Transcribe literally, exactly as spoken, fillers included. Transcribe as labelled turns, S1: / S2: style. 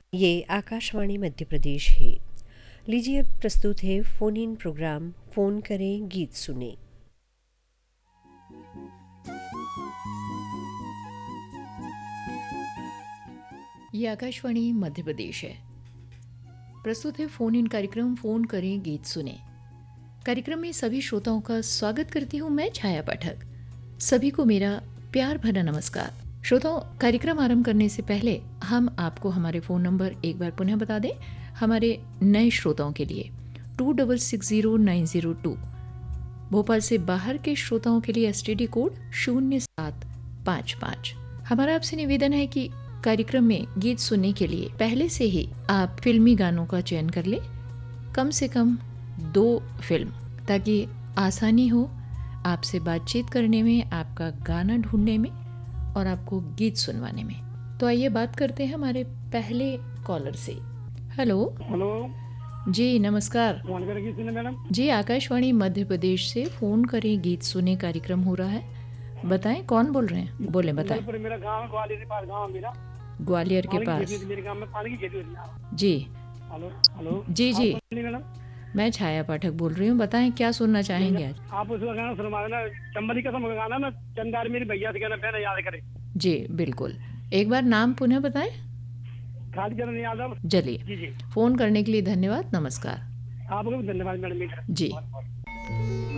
S1: ये आकाशवाणी मध्य प्रदेश है। लीजिए अब प्रस्तुत है फोन इन प्रोग्राम फोन करें गीत सुने।
S2: ये आकाशवाणी मध्य प्रदेश है। प्रस्तुत है फोन इन कार्यक्रम फोन करें गीत सुने। कार्यक्रम में सभी श्रोताओं का स्वागत करती हूँ मैं छाया पाठक। सभी को मेरा प्यार भरा नमस्कार। श्रोताओं, कार्यक्रम आरंभ करने से पहले हम आपको हमारे फ़ोन नंबर एक बार पुनः बता दें। हमारे नए श्रोताओं के लिए to double six zero nine zero two, Bhopal से बाहर के श्रोताओं के लिए एस टी डी कोड शून्य सात पाँच पाँच। हमारा आपसे निवेदन है कि कार्यक्रम में गीत सुनने के लिए पहले से ही आप फिल्मी गानों का चयन कर लें, कम से कम दो फिल्म, ताकि आसानी हो आपसे बातचीत करने में, आपका गाना ढूंढने में और आपको गीत सुनवाने में। तो आइए बात करते हैं हमारे पहले कॉलर से। हेलो
S3: हेलो
S2: जी, नमस्कार।
S3: फोन करके गीत सुने मैडम
S2: जी, आकाशवाणी मध्य प्रदेश से फोन करें गीत सुने कार्यक्रम हो रहा है। बताएं कौन बोल रहे हैं? बोले बताएं।
S3: पर मेरा गांव ग्वालियर के पास, गांव मेरा
S2: ग्वालियर के पास।
S3: मेरे गांव में पानी की खेती होती है।
S2: जी
S3: हेलो हेलो
S2: जी जी,
S3: मैडम,
S2: मैं छाया पाठक बोल रही हूँ। बताएं क्या सुनना चाहेंगे आज?
S3: आप उसका गाना सुनवा देना, चंबली कसम का गाना ना, चंदार मेरी भैया से कहना पहले याद करे।
S2: जी बिल्कुल, एक बार नाम पुनः बताएं।
S3: खाली चरण यादव।
S2: चलिए,
S3: जी जी,
S2: फोन करने के लिए धन्यवाद, नमस्कार।
S3: आपको भी धन्यवाद मैडम।
S2: जी।